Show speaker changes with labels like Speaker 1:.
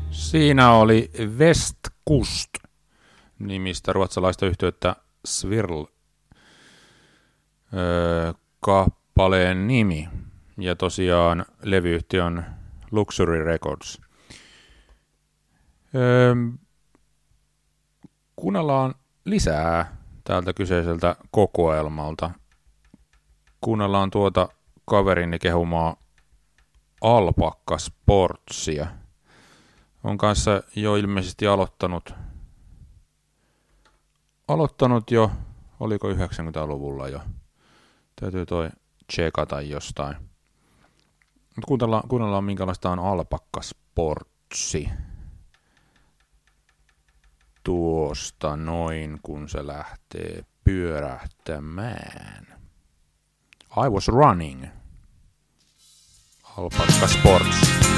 Speaker 1: Siinä oli Westkust nimistä ruotsalaista yhtiötä Svirl kappaleen nimi. Ja tosiaan levyyhtiö on Luxury Records. Kuunnellaan lisää täältä kyseiseltä kokoelmalta. Kuunnellaan tuota kaverini kehumaa Alpakka Sportsia. On kanssa jo ilmeisesti aloittanut jo, oliko 90-luvulla jo. Täytyy toi tsekata jostain. Mutta kuunnellaan minkälaista on Alpakka Sportsi. Tuosta noin, kun se lähtee pyörähtämään. I was running. Alpakka Sports.